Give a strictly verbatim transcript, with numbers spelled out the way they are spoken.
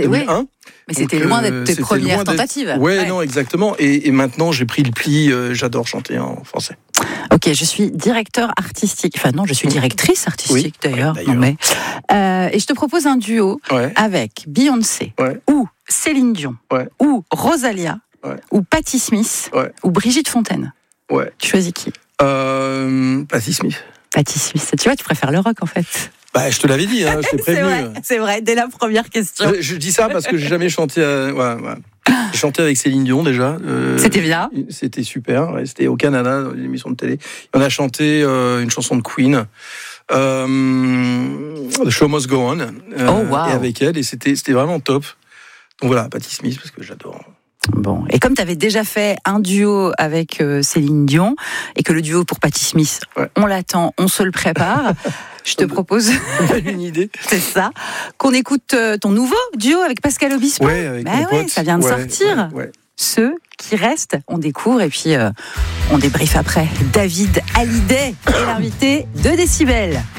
deux mille un. Ouais. Mais c'était Donc, loin d'être tes premières tentatives. Ouais, ouais, non, exactement. Et, et maintenant, j'ai pris le pli. Euh, j'adore chanter en français. Ok, je suis directeur artistique. Enfin non, je suis directrice artistique oui, d'ailleurs. Ouais, d'ailleurs. Non, mais, euh, et je te propose un duo ouais. avec Beyoncé, ouais. ou Céline Dion, ouais. ou Rosalia, ouais. ou Patti Smith, ouais. ou Brigitte Fontaine. Ouais. Tu choisis qui? euh, Patti Smith. Patti Smith. Tu vois, tu préfères le rock en fait. Bah, je te l'avais dit, hein, je t'ai prévenu. c'est, vrai, c'est vrai, dès la première question. Je, je dis ça parce que j'ai jamais chanté. À, ouais, ouais. J'ai chanté avec Céline Dion déjà. Euh, c'était bien. C'était super. Ouais, c'était au Canada, dans une émission de télé. On a chanté euh, une chanson de Queen, euh, The Show Must Go On, euh, oh, wow. et avec elle, et c'était c'était vraiment top. Donc voilà, Patti Smith parce que j'adore. Bon, et comme tu avais déjà fait un duo avec euh, Céline Dion, et que le duo pour Patti Smith, ouais. on l'attend, on se le prépare, je te propose... une idée. C'est ça. Qu'on écoute euh, ton nouveau duo avec Pascal Obispo. Ouais, avec bah mon ouais, pote. ça vient de ouais, sortir. Ouais, ouais. Ceux qui restent, on découvre, et puis euh, on débriefe après. David Hallyday est l'invité de Décibel.